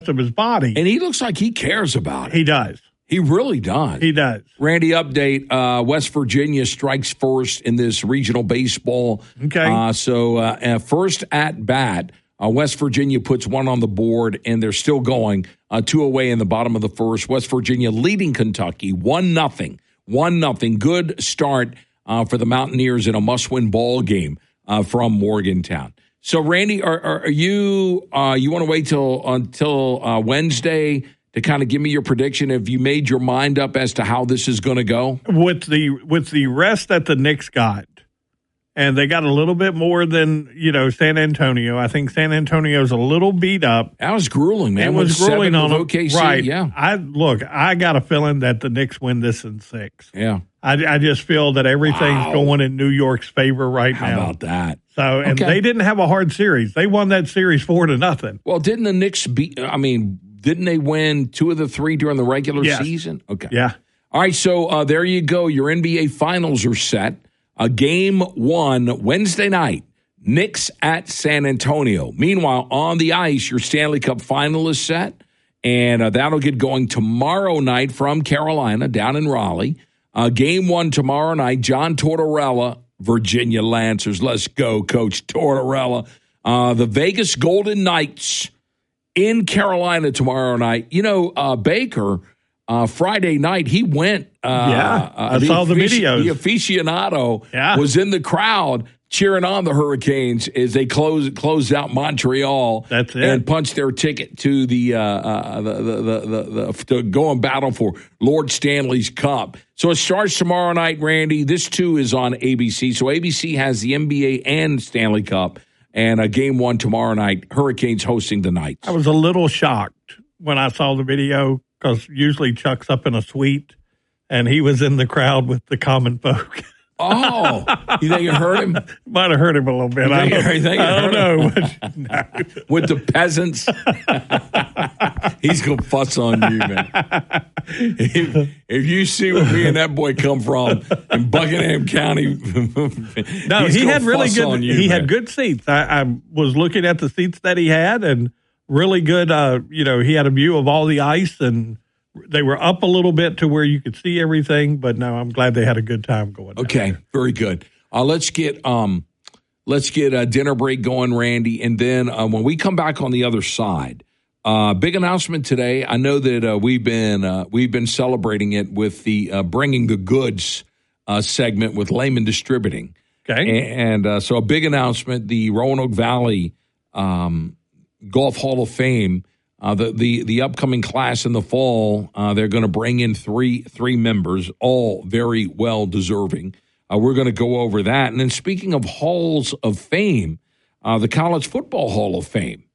of his body. And he looks like he cares about it. He does. He really does. He does. Randy, update. West Virginia strikes first in this regional baseball. Okay. So first at bat, West Virginia puts one on the board, and they're still going 2 away in the bottom of the first. West Virginia leading Kentucky 1-0. 1-0. Good start for the Mountaineers in a must-win ball game from Morgantown. So, Randy, are you want to wait until Wednesday to kind of give me your prediction? Have you made your mind up as to how this is going to go? With the rest that the Knicks got, and they got a little bit more than, San Antonio. I think San Antonio's a little beat up. That was grueling, man. It was grueling on OKC. Right. Yeah. I got a feeling that the Knicks win this in 6. Yeah. I just feel that everything's going in New York's favor right now. How about that? So, and they didn't have a hard series. They won that series 4-0. Well, didn't the Knicks didn't they win 2 of the 3 during the regular season? Okay. Yeah. All right, so there you go. Your NBA Finals are set. Game 1, Wednesday night, Knicks at San Antonio. Meanwhile, on the ice, your Stanley Cup final is set, and that'll get going tomorrow night from Carolina down in Raleigh. Game 1 tomorrow night, John Tortorella, Virginia Lancers. Let's go, Coach Tortorella. The Vegas Golden Knights in Carolina tomorrow night. Baker, Friday night, he went. I saw the videos. The aficionado was in the crowd cheering on the Hurricanes as they closed out Montreal. That's it. And punched their ticket to the to go and battle for Lord Stanley's Cup. So it starts tomorrow night, Randy. This too is on ABC. So ABC has the NBA and Stanley Cup, and Game 1 tomorrow night. Hurricanes hosting the Knights. I was a little shocked when I saw the video, because usually Chuck's up in a suite, and he was in the crowd with the common folk. Oh, you think it hurt him? Might have hurt him a little bit. I don't know. No. With the peasants? He's going to fuss on you, man. If you see where me and that boy come from in Buckingham County, no, he had really good. He had good seats. I was looking at the seats that he had, and really good. He had a view of all the ice, and they were up a little bit to where you could see everything. But no, I'm glad they had a good time going. Okay, very good. Let's get a dinner break going, Randy, and then when we come back on the other side, big announcement today. I know that we've been celebrating it with the Bringing the Goods segment with Lehman Distributing. Okay, and so a big announcement: the Roanoke Valley Golf Hall of Fame. The upcoming class in the fall, they're going to bring in three members, all very well deserving. We're going to go over that. And then speaking of halls of fame, the College Football Hall of Fame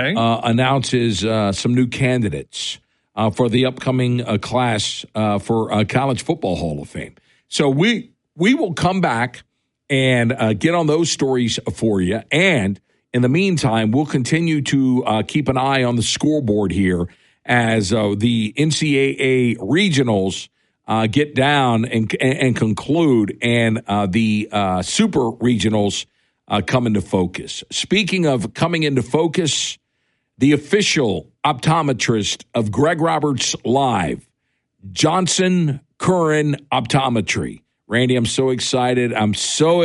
announces some new candidates for the upcoming class for College Football Hall of Fame. So we will come back and get on those stories for you. And in the meantime, we'll continue to keep an eye on the scoreboard here as the NCAA regionals get down and conclude, and the super regionals come into focus. Speaking of coming into focus, the official optometrist of Greg Roberts Live, Johnson Curran Optometry. Randy, I'm so excited. I'm so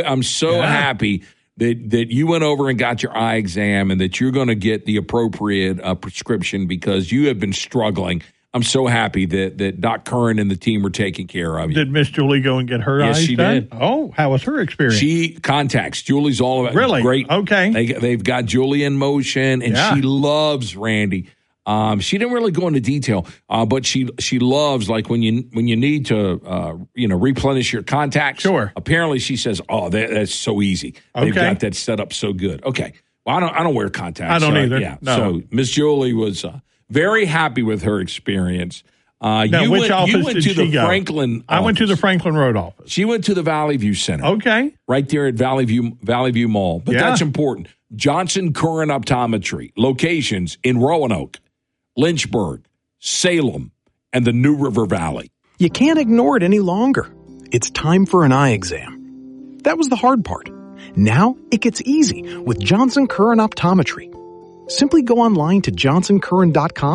happy that you went over and got your eye exam, and that you're going to get the appropriate prescription, because you have been struggling. I'm so happy that Doc Curran and the team were taking care of you. Did Miss Julie go and get her eyes Yes, she done? did. Oh, how was her experience? She contacts. Julie's all about Really? Great. Okay. They've got Julie in motion, and she loves Randy. She didn't really go into detail, but she loves, like, when you need to replenish your contacts. Sure. Apparently, she says, "Oh, that's so easy. They've got that set up so good." Okay. Well, I don't wear contacts. I don't either. Yeah. No. So Miss Julie was very happy with her experience. Now, which office did she go? Franklin. I went to the Franklin Road office. She went to the Valley View Center. Okay. Right there at Valley View Mall. But that's important. Johnson Curran Optometry. Locations in Roanoke, Lynchburg, Salem, and the New River Valley. You can't ignore it any longer. It's time for an eye exam. That was the hard part. Now it gets easy with Johnson Curran Optometry. Simply go online to johnsoncurran.com